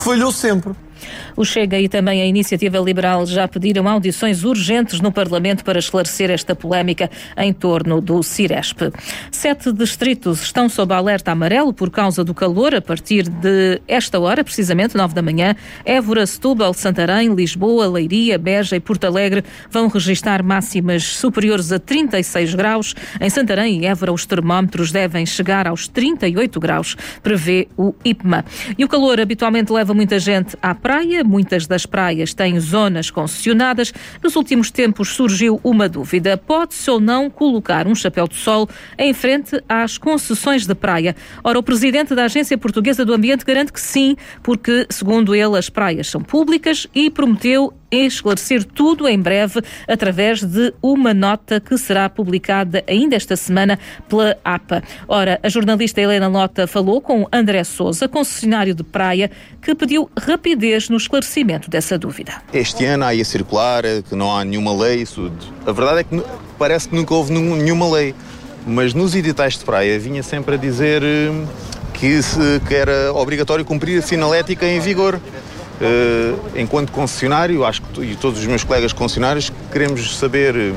falhou sempre. O Chega e também a Iniciativa Liberal já pediram audições urgentes no Parlamento para esclarecer esta polémica em torno do Ciresp. 7 distritos estão sob alerta amarelo por causa do calor a partir de esta hora, precisamente 9 da manhã. Évora, Setúbal, Santarém, Lisboa, Leiria, Beja e Porto Alegre vão registrar máximas superiores a 36 graus. Em Santarém e Évora os termómetros devem chegar aos 38 graus, prevê o IPMA. E o calor habitualmente leva muita gente à praia. Muitas das praias têm zonas concessionadas. Nos últimos tempos surgiu uma dúvida. Pode-se ou não colocar um chapéu de sol em frente às concessões de praia? Ora, o presidente da Agência Portuguesa do Ambiente garante que sim, porque, segundo ele, as praias são públicas e prometeu esclarecer tudo em breve através de uma nota que será publicada ainda esta semana pela APA. Ora, a jornalista Helena Lota falou com André Sousa, concessionário de praia, que pediu rapidez no esclarecimento dessa dúvida. Este ano há aí a circular que não há nenhuma lei. A verdade é que parece que nunca houve nenhuma lei, mas nos editais de praia vinha sempre a dizer que era obrigatório cumprir a sinalética em vigor. Enquanto concessionário, acho que e todos os meus colegas concessionários queremos saber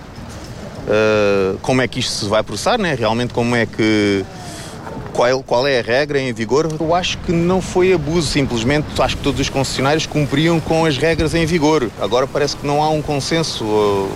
como é que isto se vai processar, né? Realmente qual é a regra em vigor. Eu acho que não foi abuso, simplesmente acho que todos os concessionários cumpriam com as regras em vigor. Agora parece que não há um consenso.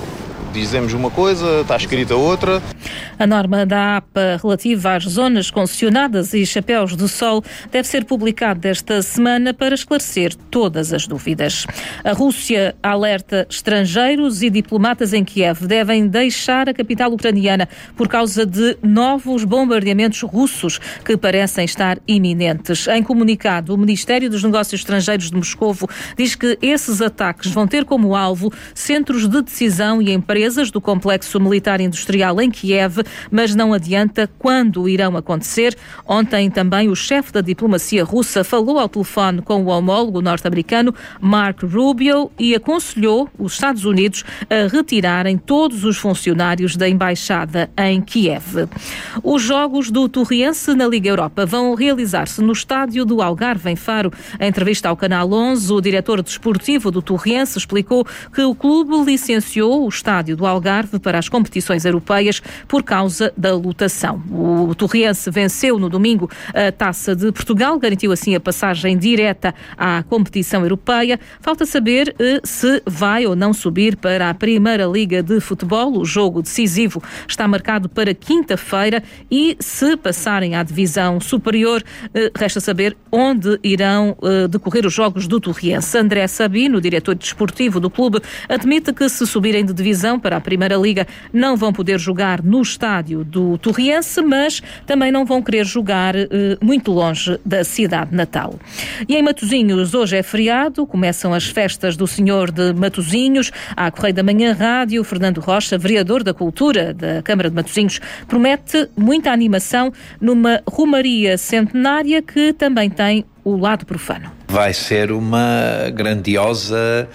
Dizemos uma coisa, está escrita outra. A norma da APA relativa às zonas concessionadas e chapéus de sol deve ser publicada esta semana para esclarecer todas as dúvidas. A Rússia alerta estrangeiros e diplomatas em Kiev devem deixar a capital ucraniana por causa de novos bombardeamentos russos que parecem estar iminentes. Em comunicado, o Ministério dos Negócios Estrangeiros de Moscovo diz que esses ataques vão ter como alvo centros de decisão e empresas do complexo militar industrial em Kiev, mas não adianta quando irão acontecer. Ontem também o chefe da diplomacia russa falou ao telefone com o homólogo norte-americano Marco Rubio e aconselhou os Estados Unidos a retirarem todos os funcionários da embaixada em Kiev. Os jogos do Torriense na Liga Europa vão realizar-se no estádio do Algarve, em Faro. Em entrevista ao Canal 11, o diretor desportivo do Torriense explicou que o clube licenciou o estádio do Algarve para as competições europeias por causa da lotação. O Torriense venceu no domingo a Taça de Portugal, garantiu assim a passagem direta à competição europeia. Falta saber se vai ou não subir para a Primeira Liga de Futebol. O jogo decisivo está marcado para quinta-feira e se passarem à divisão superior, resta saber onde irão decorrer os jogos do Torriense. André Sabino, diretor desportivo do clube, admite que se subirem de divisão para a Primeira Liga não vão poder jogar no estádio do Torriense, mas também não vão querer jogar muito longe da cidade natal. E em Matosinhos, hoje é feriado, começam as festas do Senhor de Matosinhos. À Correio da Manhã Rádio, Fernando Rocha, vereador da Cultura da Câmara de Matosinhos, promete muita animação numa romaria centenária que também tem o lado profano. Vai ser uma grandiosa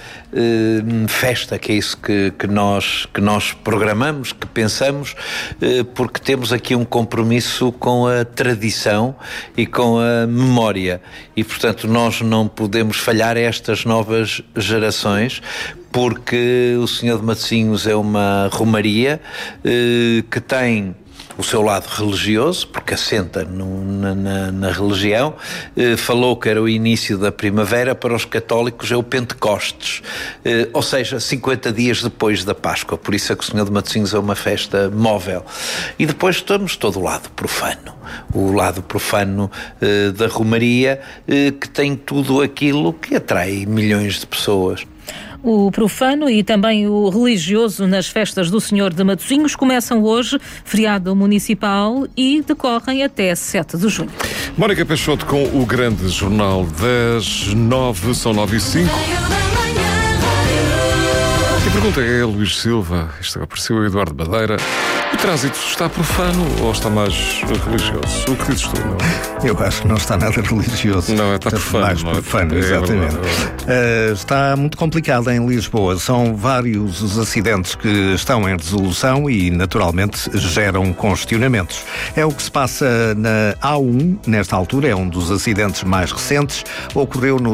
festa, que é isso que nós programamos, que pensamos, porque temos aqui um compromisso com a tradição e com a memória e, portanto, nós não podemos falhar a estas novas gerações, porque o Senhor de Matosinhos é uma romaria que tem o seu lado religioso, porque assenta na religião. Falou que era o início da primavera, para os católicos é o Pentecostes, ou seja, 50 dias depois da Páscoa. Por isso é que o Senhor de Matosinhos é uma festa móvel. E depois temos todo o lado profano, da romaria, que tem tudo aquilo que atrai milhões de pessoas. O profano e também o religioso nas festas do Senhor de Matosinhos começam hoje, feriado municipal, e decorrem até 7 de junho. Mónica Peixoto com o grande jornal das 9, são 9h05. A pergunta é Luís Silva, isto apareceu o Eduardo Badeira. O trânsito está profano ou está mais religioso? O que dizes tu? Eu acho que não está nada religioso. Não, está profano. Mais profano, exatamente. Está muito complicado em Lisboa. São vários os acidentes que estão em resolução e, naturalmente, geram congestionamentos. É o que se passa na A1, nesta altura, é um dos acidentes mais recentes. Ocorreu no